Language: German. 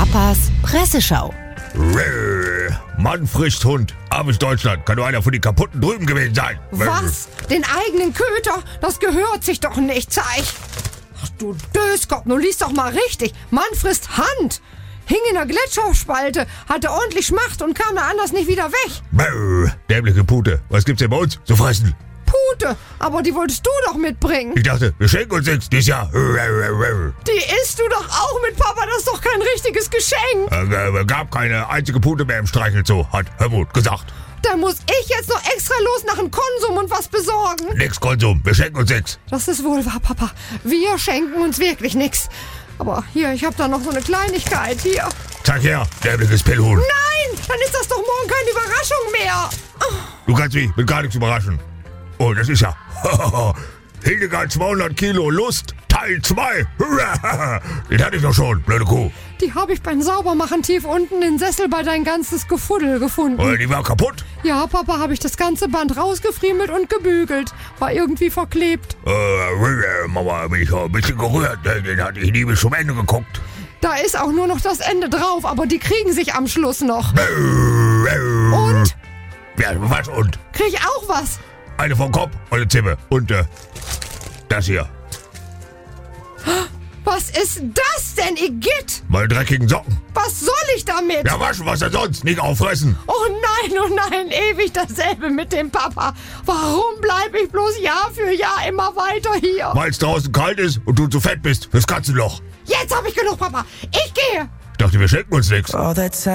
Papas Presseschau. Mann frisst Hund. Armes Deutschland. Kann nur einer von den kaputten drüben gewesen sein. Was? Den eigenen Köter? Das gehört sich doch nicht, Zeig. Ach du Döskopf, nun liest doch mal richtig. Mann frisst Hand. Hing in der Gletscherspalte, hatte ordentlich Schmacht und kam da anders nicht wieder weg. Dämliche Pute. Was gibt's denn bei uns zu fressen? Pute, aber die wolltest du doch mitbringen. Ich dachte, wir schenken uns nichts dieses Jahr. Die isst du doch auch mit, Papa, das ist doch kein richtiges Geschenk. Gab keine einzige Pute mehr im Streichelzoo, hat Helmut gesagt. Dann muss ich jetzt noch extra los nach dem Konsum und was besorgen. Nix Konsum, wir schenken uns nichts. Das ist wohl wahr, Papa. Wir schenken uns wirklich nichts. Aber hier, ich habe da noch so eine Kleinigkeit hier. Zeig her, dämliches Pillhuhn. Nein, dann ist das doch morgen keine Überraschung mehr. Du kannst mich mit gar nichts überraschen. Oh, das ist ja Hildegard 200 Kilo Lust, Teil 2. Den hatte ich doch schon, blöde Kuh. Die habe ich beim Saubermachen tief unten den Sessel bei dein ganzes Gefuddel gefunden. Die war kaputt? Ja, Papa, habe ich das ganze Band rausgefriemelt und gebügelt. War irgendwie verklebt. Mama, bin ich ein bisschen gerührt. Den hatte ich nie bis zum Ende geguckt. Da ist auch nur noch das Ende drauf, aber die kriegen sich am Schluss noch. Und? Ja, was und? Krieg ich auch was? Eine vom Kopf, eine Zimmer. Und das hier. Was ist das denn, Igitt? Meine dreckigen Socken. Was soll ich damit? Ja, waschen, was denn sonst? Nicht auffressen. Oh nein, ewig dasselbe mit dem Papa. Warum bleibe ich bloß Jahr für Jahr immer weiter hier? Weil es draußen kalt ist und du zu fett bist fürs Katzenloch. Jetzt habe ich genug, Papa. Ich gehe. Ich dachte, wir schenken uns nichts.